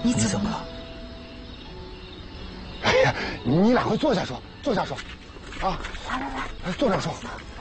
你怎么了？ 哎呀，你俩快坐下说，坐下说，啊， 来， 坐这说。